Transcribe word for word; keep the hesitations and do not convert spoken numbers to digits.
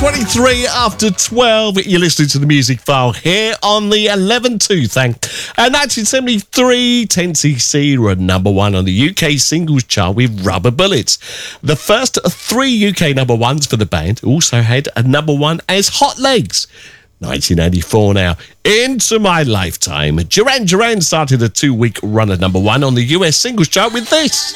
twenty-three after twelve. You're listening to the Music File here on the eleven two thing. And nineteen seventy-three, ten C C were number one on the U K singles chart with Rubber Bullets. The first three U K number ones for the band also had a number one as Hot Legs. nineteen eighty-four now, into my lifetime. Duran Duran started a two-week run at number one on the U S singles chart with this.